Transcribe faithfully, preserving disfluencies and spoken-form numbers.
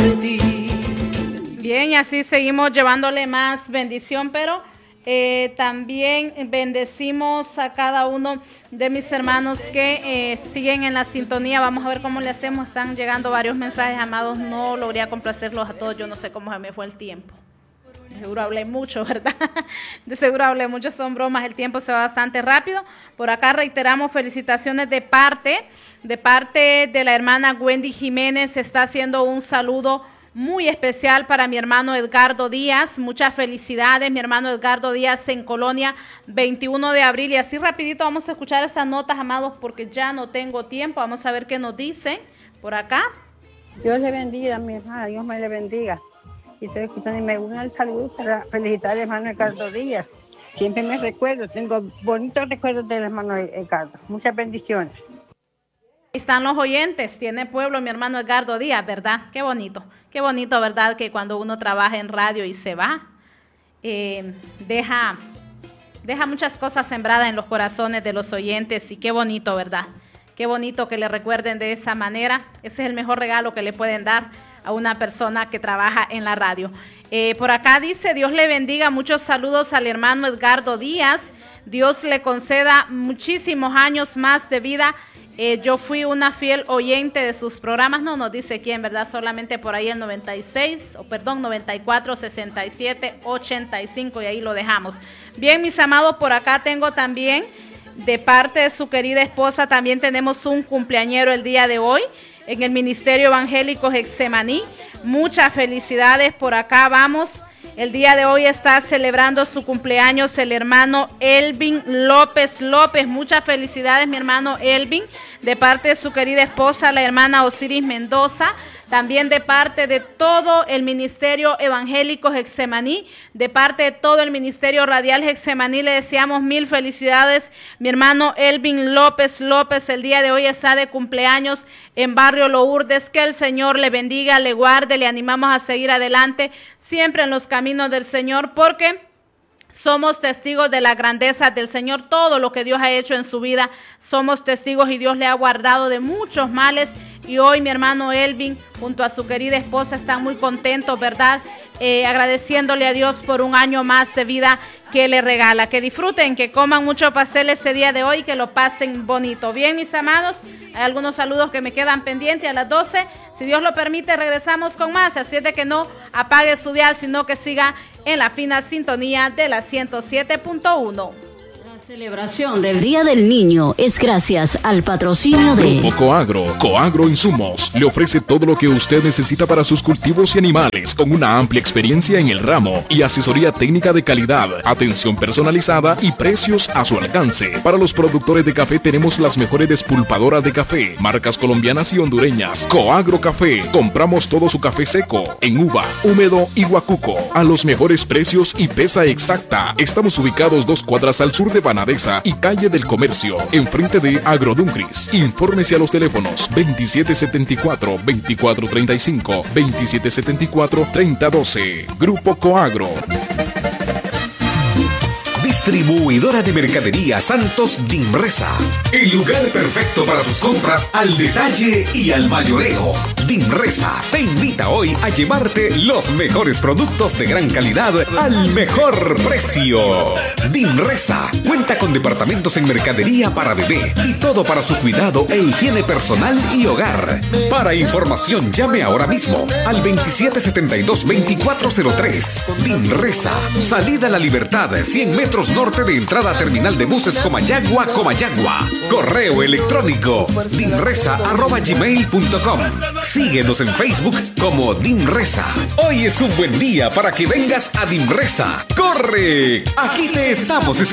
de ti. Bien, y así seguimos llevándole más bendición, pero eh, también bendecimos a cada uno de mis hermanos que eh, siguen en la sintonía. Vamos a ver cómo le hacemos. Están llegando varios mensajes, amados. No logré complacerlos a todos. Yo no sé cómo se me fue el tiempo. De seguro hablé mucho, ¿verdad? De seguro hablé mucho, son bromas, el tiempo se va bastante rápido. Por acá reiteramos felicitaciones de parte, de parte de la hermana Wendy Jiménez. Está haciendo un saludo muy especial para mi hermano Edgardo Díaz. Muchas felicidades, mi hermano Edgardo Díaz en Colonia, veintiuno de abril. Y así rapidito vamos a escuchar estas notas, amados, porque ya no tengo tiempo. Vamos a ver qué nos dicen por acá. Dios le bendiga, mi hermana, Dios me le bendiga. Y estoy escuchando y me une el saludo para felicitar al hermano Edgardo Díaz. Siempre me recuerdo, tengo bonitos recuerdos del hermano Edgardo. Muchas bendiciones. Ahí están los oyentes, tiene pueblo mi hermano Edgardo Díaz, ¿verdad? Qué bonito, qué bonito, ¿verdad? Que cuando uno trabaja en radio y se va, eh, deja, deja muchas cosas sembradas en los corazones de los oyentes y qué bonito, ¿verdad? Qué bonito que le recuerden de esa manera. Ese es el mejor regalo que le pueden dar a una persona que trabaja en la radio. Eh, por acá dice, Dios le bendiga, muchos saludos al hermano Edgardo Díaz, Dios le conceda muchísimos años más de vida. Eh, yo fui una fiel oyente de sus programas, no nos dice quién, ¿verdad? Solamente por ahí el noventa y seis, o perdón, noventa y cuatro, sesenta y siete, ochenta y cinco, y ahí lo dejamos. Bien, mis amados, por acá tengo también, de parte de su querida esposa, también tenemos un cumpleañero el día de hoy, en el Ministerio Evangélico Getsemaní. Muchas felicidades, por acá vamos. El día de hoy está celebrando su cumpleaños el hermano Elvin López López. Muchas felicidades, mi hermano Elvin, de parte de su querida esposa, la hermana Osiris Mendoza. También de parte de todo el Ministerio Evangélico Getsemaní, de parte de todo el Ministerio Radial Getsemaní, le deseamos mil felicidades. Mi hermano Elvin López López el día de hoy está de cumpleaños en Barrio Lourdes. Que el Señor le bendiga, le guarde, le animamos a seguir adelante siempre en los caminos del Señor, porque somos testigos de la grandeza del Señor. Todo lo que Dios ha hecho en su vida, somos testigos, y Dios le ha guardado de muchos males. Y hoy mi hermano Elvin, junto a su querida esposa, están muy contentos, ¿verdad? Eh, agradeciéndole a Dios por un año más de vida que le regala. Que disfruten, que coman mucho pastel este día de hoy, que lo pasen bonito. Bien, mis amados, hay algunos saludos que me quedan pendientes. A las doce, si Dios lo permite, regresamos con más. Así es de que no apague su dial, sino que siga en la fina sintonía de la ciento siete punto uno. La celebración del Día del Niño es gracias al patrocinio de Grupo Coagro. Coagro Insumos le ofrece todo lo que usted necesita para sus cultivos y animales, con una amplia experiencia en el ramo y asesoría técnica de calidad, atención personalizada y precios a su alcance. Para los productores de café tenemos las mejores despulpadoras de café, marcas colombianas y hondureñas. Coagro Café, compramos todo su café seco, en uva, húmedo y guacuco, a los mejores precios y pesa exacta. Estamos ubicados dos cuadras al sur de Banadesa y calle del Comercio, enfrente de Agroduncris. Infórmese a los teléfonos veintisiete setenta y cuatro, veinticuatro treinta y cinco, veintisiete setenta y cuatro, treinta doce. Grupo Coagro. Distribuidora de mercadería Santos Dimresa. El lugar perfecto para tus compras al detalle y al mayoreo. Dimresa te invita hoy a llevarte los mejores productos de gran calidad al mejor precio. Dimresa cuenta con departamentos en mercadería para bebé y todo para su cuidado e higiene personal y hogar. Para información llame ahora mismo al veintisiete setenta y dos, veinticuatro cero tres. Dimresa, salida a La Libertad, cien metros norte de entrada a terminal de buses Comayagua, Comayagua. Correo electrónico dimresa arroba gmail punto com. Síguenos en Facebook como Dimresa. Hoy es un buen día para que vengas a Dimresa. ¡Corre! Aquí te estamos esperando.